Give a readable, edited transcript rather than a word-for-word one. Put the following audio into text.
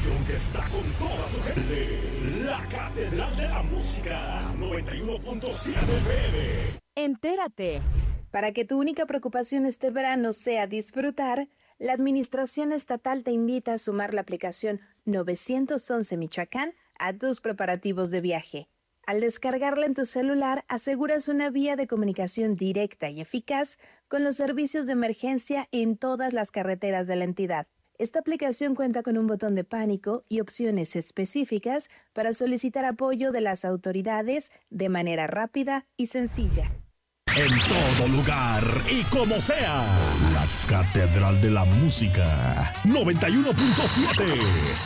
estación que está con toda su gente. La Catedral de la Música, 91.7 FM. Entérate. Para que tu única preocupación este verano sea disfrutar, la Administración Estatal te invita a sumar la aplicación 911 Michoacán a tus preparativos de viaje. Al descargarla en tu celular, aseguras una vía de comunicación directa y eficaz con los servicios de emergencia en todas las carreteras de la entidad. Esta aplicación cuenta con un botón de pánico y opciones específicas para solicitar apoyo de las autoridades de manera rápida y sencilla. En todo lugar y como sea, la Catedral de la Música, 91.7.